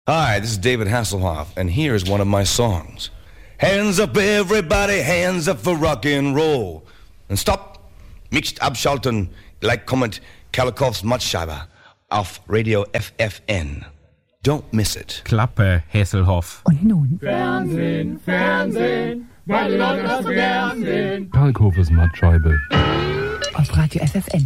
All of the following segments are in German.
Hi, this is David Hasselhoff, and here is one of my songs. Hands up everybody, hands up for rock and roll. And stop, mixed abschalten, like comment Kalikows Mattscheiber auf Radio FFN. Don't miss it. Klappe, Hasselhoff. Und nun? Fernsehen, Fernsehen, weil die Leute das so gern sehen. Kalikows Mattscheibe. Auf Radio FFN.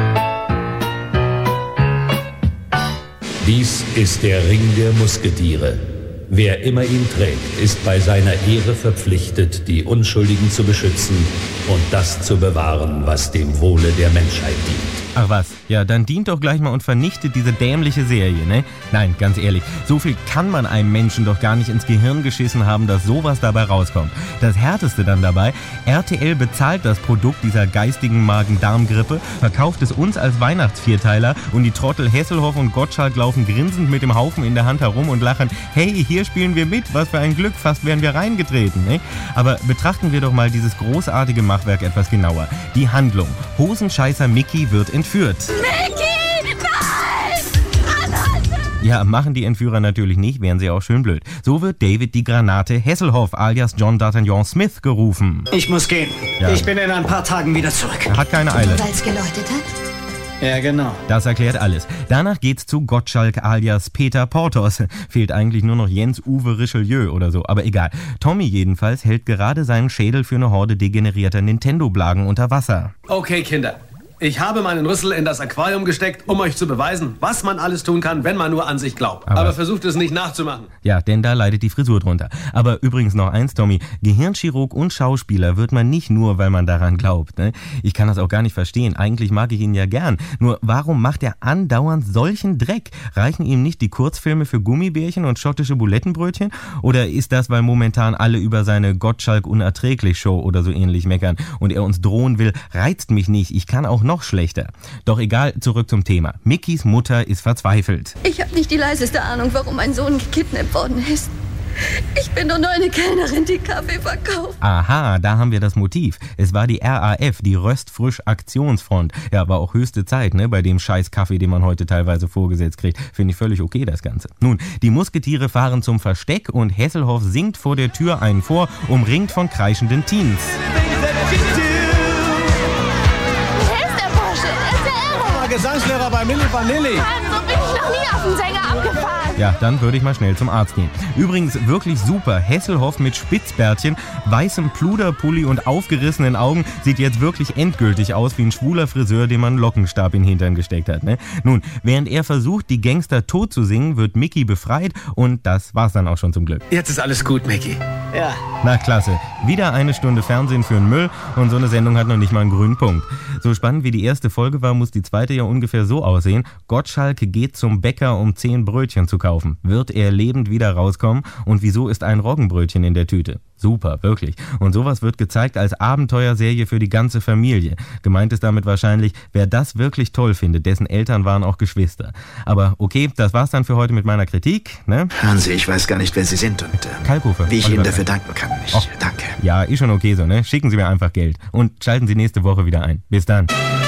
Dies ist der Ring der Musketiere. Wer immer ihn trägt, ist bei seiner Ehre verpflichtet, die Unschuldigen zu beschützen und das zu bewahren, was dem Wohle der Menschheit dient. Ach was, ja, dann dient doch gleich mal und vernichtet diese dämliche Serie, ne? Nein, ganz ehrlich, so viel kann man einem Menschen doch gar nicht ins Gehirn geschissen haben, dass sowas dabei rauskommt. Das Härteste dann dabei, RTL bezahlt das Produkt dieser geistigen Magen-Darm-Grippe, verkauft es uns als Weihnachtsvierteiler und die Trottel Hasselhoff und Gottschalk laufen grinsend mit dem Haufen in der Hand herum und lachen, hey, hier spielen wir mit, was für ein Glück, fast wären wir reingetreten, ne? Aber betrachten wir doch mal dieses großartige Machwerk etwas genauer. Die Handlung. Hosenscheißer Mickey wird entführt. Mickey, nein! Anhalte! Ja, machen die Entführer natürlich nicht, wären sie auch schön blöd. So wird David die Granate Hasselhoff alias John D'Artagnan Smith gerufen. Ich muss gehen. Ja. Ich bin in ein paar Tagen wieder zurück. Er hat keine Eile. Weil es geleuchtet hat? Ja, genau. Das erklärt alles. Danach geht's zu Gottschalk alias Peter Porthos. Fehlt eigentlich nur noch Jens-Uwe Richelieu oder so, aber egal. Tommy jedenfalls hält gerade seinen Schädel für eine Horde degenerierter Nintendo-Blagen unter Wasser. Okay, Kinder. Ich habe meinen Rüssel in das Aquarium gesteckt, um euch zu beweisen, was man alles tun kann, wenn man nur an sich glaubt. Aber versucht es nicht nachzumachen. Ja, denn da leidet die Frisur drunter. Aber übrigens noch eins, Tommy. Gehirnchirurg und Schauspieler wird man nicht nur, weil man daran glaubt. Ne? Ich kann das auch gar nicht verstehen. Eigentlich mag ich ihn ja gern. Nur warum macht er andauernd solchen Dreck? Reichen ihm nicht die Kurzfilme für Gummibärchen und schottische Bulettenbrötchen? Oder ist das, weil momentan alle über seine Gottschalk-Unerträglich-Show oder so ähnlich meckern und er uns drohen will, reizt mich nicht. Ich kann auch noch schlechter. Doch egal, zurück zum Thema. Mickys Mutter ist verzweifelt. Ich habe nicht die leiseste Ahnung, warum mein Sohn gekidnappt worden ist. Ich bin doch nur eine Kellnerin, die Kaffee verkauft. Aha, da haben wir das Motiv. Es war die RAF, die Röstfrisch-Aktionsfront. Ja, war auch höchste Zeit, ne, bei dem scheiß Kaffee, den man heute teilweise vorgesetzt kriegt. Finde ich völlig okay, das Ganze. Nun, die Musketiere fahren zum Versteck und Hasselhoff singt vor der Tür einen vor, umringt von kreischenden Teens. Gesangslehrer bei Milli Vanilli. So bin ich noch nie auf den Sänger abgefahren. Ja, dann würde ich mal schnell zum Arzt gehen. Übrigens wirklich super. Hasselhoff mit Spitzbärtchen, weißem Pluderpulli und aufgerissenen Augen sieht jetzt wirklich endgültig aus wie ein schwuler Friseur, dem man einen Lockenstab in den Hintern gesteckt hat. Ne? Nun, während er versucht, die Gangster tot zu singen, wird Mickey befreit und das war's dann auch schon zum Glück. Jetzt ist alles gut, Mickey. Ja. Na klasse. Wieder eine Stunde Fernsehen für den Müll und so eine Sendung hat noch nicht mal einen grünen Punkt. So spannend wie die erste Folge war, muss die zweite ja ungefähr so aussehen. Gottschalk geht zum Bäcker, um 10 Brötchen zu kaufen. Wird er lebend wieder rauskommen? Und wieso ist ein Roggenbrötchen in der Tüte? Super, wirklich. Und sowas wird gezeigt als Abenteuerserie für die ganze Familie. Gemeint ist damit wahrscheinlich, wer das wirklich toll findet, dessen Eltern waren auch Geschwister. Aber okay, das war's dann für heute mit meiner Kritik, ne? Hören Sie, ich weiß gar nicht, wer Sie sind und Kalkofe. wie ich Ihnen dafür danken kann. Danke. Ja, ist schon okay so, ne? Schicken Sie mir einfach Geld. Und schalten Sie nächste Woche wieder ein. Bis dann.